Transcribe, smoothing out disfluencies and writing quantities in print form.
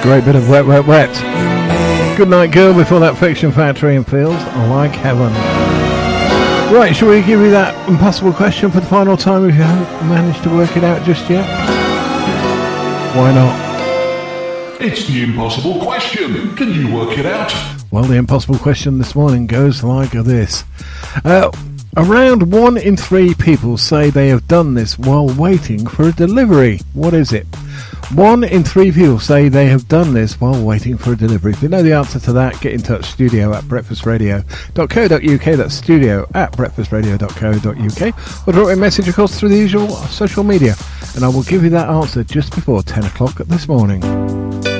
Great bit of Wet, Wet, Wet. Good Night Girl before that, Fiction Factory and Fields, Like Heaven. Right, shall we give you that impossible question for the final time if you haven't managed to work it out just yet? Why not? It's the impossible question. Can you work it out? Well, the impossible question this morning goes like this. Around 1 in 3 people say they have done this while waiting for a delivery. What is it? 1 in 3 people say they have done this while waiting for a delivery. If you know the answer to that, get in touch. studio@breakfastradio.co.uk. That's studio@breakfastradio.co.uk. Or drop a message, of course, through the usual social media. And I will give you that answer just before 10 o'clock this morning.